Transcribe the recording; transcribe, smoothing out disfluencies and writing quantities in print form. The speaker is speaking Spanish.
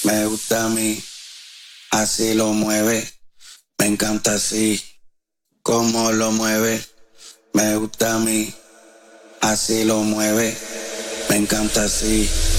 Me gusta a mí, así lo mueve. Me encanta así, como lo mueve. Me gusta a mí, así lo mueve. Me encanta así.